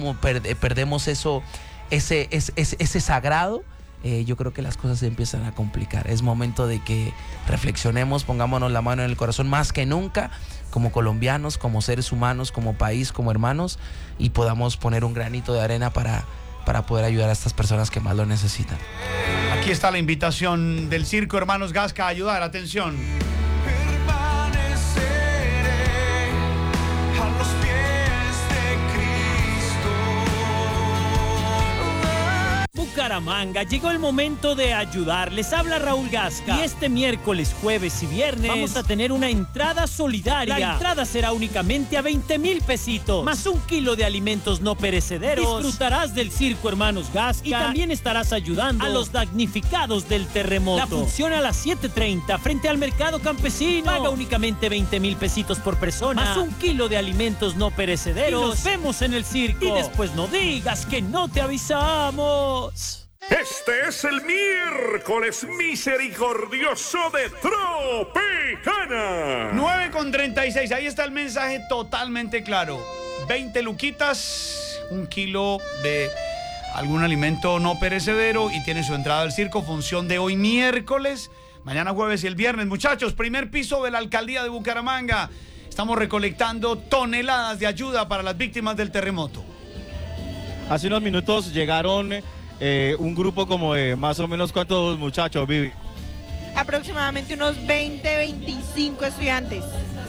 perdemos ese sagrado, yo creo que las cosas se empiezan a complicar. Es momento de que reflexionemos, pongámonos la mano en el corazón más que nunca, como colombianos, como seres humanos, como país, como hermanos, y podamos poner un granito de arena para poder ayudar a estas personas que más lo necesitan. Aquí está la invitación del Circo Hermanos Gasca a ayudar. Atención. Bucaramanga, llegó el momento de ayudar. Les habla Raúl Gasca. Y este miércoles, jueves y viernes vamos a tener una entrada solidaria. La entrada será únicamente a 20,000 pesitos, más 1 kilo de alimentos no perecederos. Disfrutarás del Circo Hermanos Gasca y también estarás ayudando a los damnificados del terremoto. La función a las 7:30 frente al mercado campesino. Paga únicamente 20,000 pesitos por persona, más 1 kilo de alimentos no perecederos. Y nos vemos en el circo. Y después no digas que no te avisamos. Este es el miércoles misericordioso de Tropicana. 9:36, ahí está el mensaje totalmente claro. 20 luquitas, 1 kilo de algún alimento no perecedero y tiene su entrada al circo, función de hoy miércoles, mañana jueves y el viernes. Muchachos, primer piso de la alcaldía de Bucaramanga. Estamos recolectando toneladas de ayuda para las víctimas del terremoto. Hace unos minutos llegaron un grupo como de más o menos, ¿cuántos muchachos, Vivi? Aproximadamente unos 20, 25 estudiantes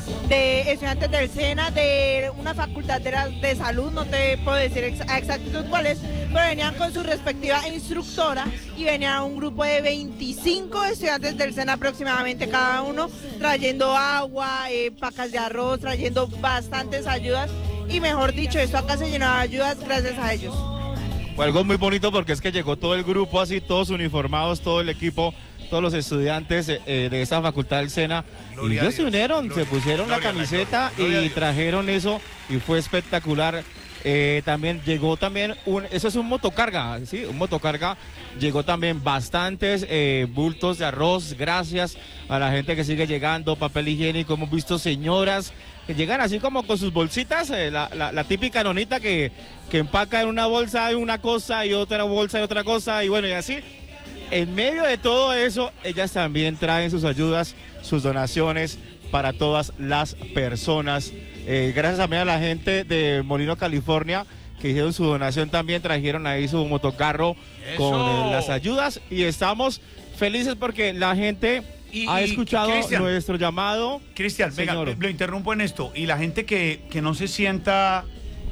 del SENA, de una facultad de salud, no te puedo decir a exactitud cuáles, pero venían con su respectiva instructora y venía un grupo de 25 estudiantes del SENA aproximadamente cada uno, trayendo agua, pacas de arroz, trayendo bastantes ayudas y mejor dicho, esto acá se llenaba de ayudas gracias a ellos. Fue algo muy bonito porque es que llegó todo el grupo así, todos uniformados, todo el equipo, todos los estudiantes de esa facultad del SENA. Y ellos se unieron, se pusieron la camiseta y trajeron eso y fue espectacular. También llegó eso es un motocarga, ¿sí? Un motocarga. Llegó también bastantes bultos de arroz, gracias a la gente que sigue llegando, papel higiénico. Hemos visto señoras que llegan así como con sus bolsitas, la típica nonita que empaca en una bolsa de una cosa y otra bolsa de otra cosa y bueno, y así. En medio de todo eso, ellas también traen sus ayudas, sus donaciones para todas las personas. Gracias también a la gente de Molino, California, que hicieron su donación también, trajeron ahí su motocarro con las ayudas y estamos felices porque la gente ha escuchado nuestro llamado. Cristian, venga, lo interrumpo en esto. Y la gente que no se sienta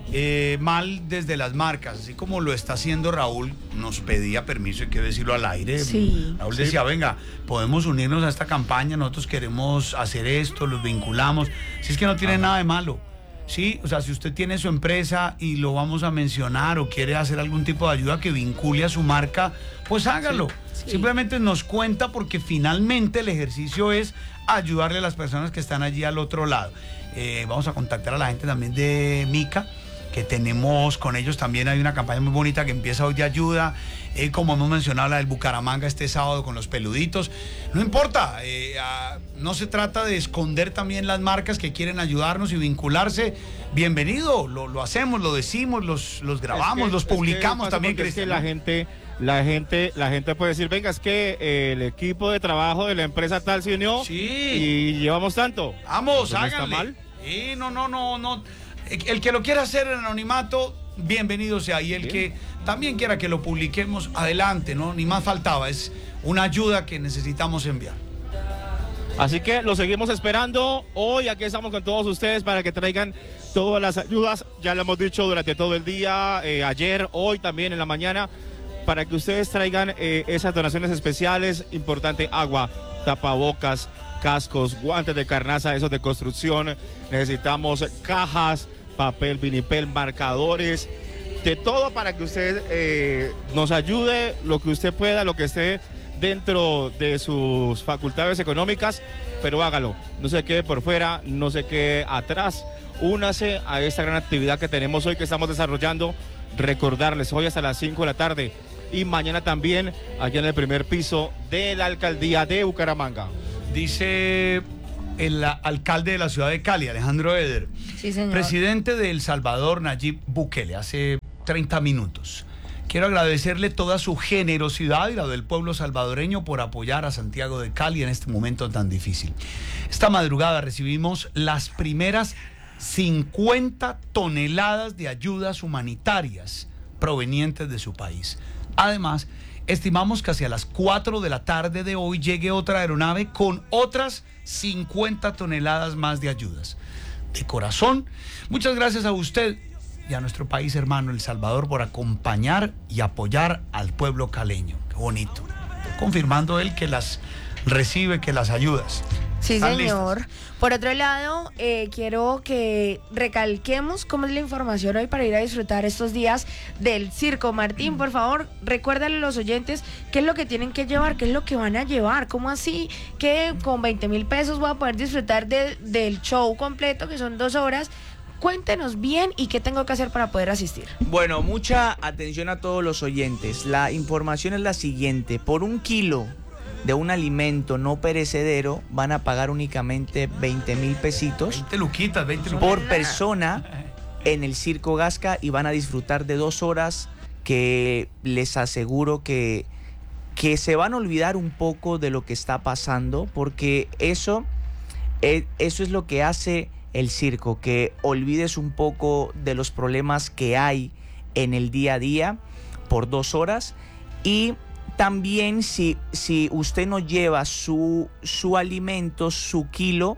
mal desde las marcas, así como lo está haciendo Raúl, nos pedía permiso, hay que decirlo al aire. Sí. Raúl decía, venga, podemos unirnos a esta campaña, nosotros queremos hacer esto, los vinculamos. Si es que no tiene nada de malo. Sí, o sea, si usted tiene su empresa y lo vamos a mencionar o quiere hacer algún tipo de ayuda que vincule a su marca, pues hágalo. Sí. Simplemente nos cuenta porque finalmente el ejercicio es ayudarle a las personas que están allí al otro lado. Vamos a contactar a la gente también de Mica, que tenemos con ellos también, hay una campaña muy bonita que empieza hoy de ayuda, como hemos mencionado la del Bucaramanga este sábado con los peluditos. No importa, no se trata de esconder también las marcas que quieren ayudarnos y vincularse. Bienvenido, lo hacemos, lo decimos, los grabamos, los publicamos también. Es que la gente puede decir, venga, es que el equipo de trabajo de la empresa tal se unió y llevamos tanto. Vamos, ¿No háganle. está mal? No. El que lo quiera hacer en anonimato, bienvenido sea. Y el que también quiera que lo publiquemos, adelante, ¿no? Ni más faltaba. Es una ayuda que necesitamos enviar. Así que lo seguimos esperando. Hoy aquí estamos con todos ustedes para que traigan todas las ayudas. Ya lo hemos dicho durante todo el día, ayer, hoy también en la mañana, para que ustedes traigan esas donaciones especiales. Importante, agua, tapabocas, cascos, guantes de carnaza, esos de construcción. Necesitamos cajas, papel vinipel, marcadores, de todo para que usted nos ayude, lo que usted pueda, lo que esté dentro de sus facultades económicas, pero hágalo, no se quede por fuera, no se quede atrás, únase a esta gran actividad que tenemos hoy, que estamos desarrollando. Recordarles, hoy hasta las 5 de la tarde y mañana también allá en el primer piso de la alcaldía de Bucaramanga. Dice el alcalde de la ciudad de Cali, Alejandro Eder, sí, señor. Presidente de El Salvador, Nayib Bukele, hace 30 minutos. Quiero agradecerle toda su generosidad y la del pueblo salvadoreño por apoyar a Santiago de Cali en este momento tan difícil. Esta madrugada recibimos las primeras 50 toneladas de ayudas humanitarias provenientes de su país. Además, estimamos que hacia las 4 de la tarde de hoy llegue otra aeronave con otras 50 toneladas más de ayudas. De corazón, muchas gracias a usted y a nuestro país hermano El Salvador por acompañar y apoyar al pueblo caleño. Qué bonito. Confirmando él que las recibe, que las ayudas. Sí, señor. ¿Listas? Por otro lado, quiero que recalquemos cómo es la información hoy para ir a disfrutar estos días del circo. Martín, por favor, recuérdale a los oyentes qué es lo que tienen que llevar, qué es lo que van a llevar. ¿Cómo así que con 20.000 pesos voy a poder disfrutar del show completo, que son 2 horas? Cuéntenos bien y qué tengo que hacer para poder asistir. Bueno, mucha atención a todos los oyentes. La información es la siguiente. Por 1 kilo de un alimento no perecedero van a pagar únicamente 20.000 pesitos 20 luquitas por persona en el Circo Gasca y van a disfrutar de 2 horas que les aseguro que se van a olvidar un poco de lo que está pasando, porque eso es lo que hace el circo, que olvides un poco de los problemas que hay en el día a día por 2 horas. Y también si usted no lleva su alimento, su kilo,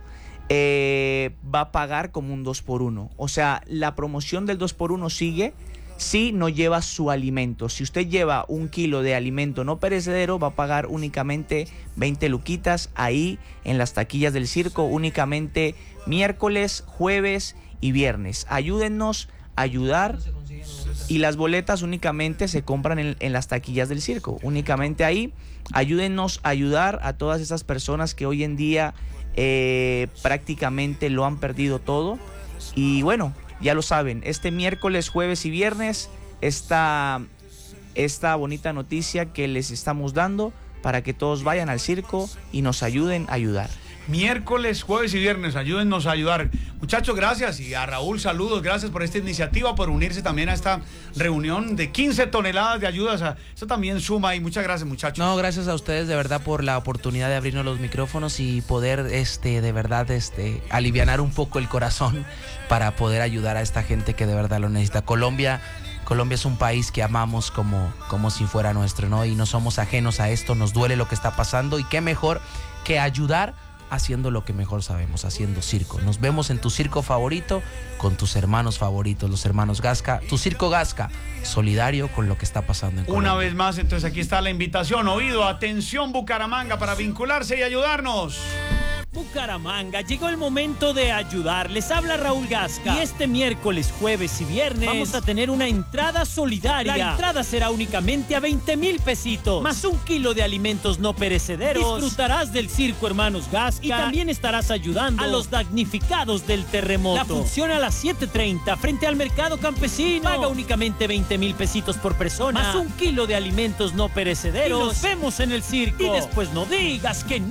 va a pagar como un 2x1. O sea, la promoción del 2x1 sigue si no lleva su alimento. Si usted lleva 1 kilo de alimento no perecedero, va a pagar únicamente 20 luquitas ahí en las taquillas del circo, únicamente miércoles, jueves y viernes. Ayúdennos a ayudar. Y las boletas únicamente se compran en las taquillas del circo. Únicamente ahí. Ayúdennos a ayudar a todas esas personas que hoy en día prácticamente lo han perdido todo. Y bueno, ya lo saben, este miércoles, jueves y viernes, esta bonita noticia que les estamos dando para que todos vayan al circo y nos ayuden a ayudar. Miércoles, jueves y viernes, ayúdennos a ayudar. Muchachos, gracias. Y a Raúl, saludos. Gracias por esta iniciativa, por unirse también a esta reunión de 15 toneladas de ayudas. Eso también suma y muchas gracias, muchachos. No, gracias a ustedes de verdad por la oportunidad de abrirnos los micrófonos y poder de verdad alivianar un poco el corazón para poder ayudar a esta gente que de verdad lo necesita. Colombia es un país que amamos como si fuera nuestro, ¿no? Y no somos ajenos a esto, nos duele lo que está pasando y qué mejor que ayudar haciendo lo que mejor sabemos, haciendo circo. Nos vemos en tu circo favorito, con tus hermanos favoritos, los hermanos Gasca. Tu circo Gasca, solidario con lo que está pasando en Colombia. Una vez más, entonces aquí está la invitación. Oído, atención Bucaramanga para vincularse y ayudarnos. Bucaramanga, llegó el momento de ayudar. Les habla Raúl Gasca. Y este miércoles, jueves y viernes vamos a tener una entrada solidaria. La entrada será únicamente a 20.000 pesitos, más 1 kilo de alimentos no perecederos. Disfrutarás del circo Hermanos Gasca y también estarás ayudando a los damnificados del terremoto. La función a las 7:30 frente al mercado campesino. Paga únicamente 20.000 pesitos por persona, más 1 kilo de alimentos no perecederos. Y nos vemos en el circo. Y después no digas que no.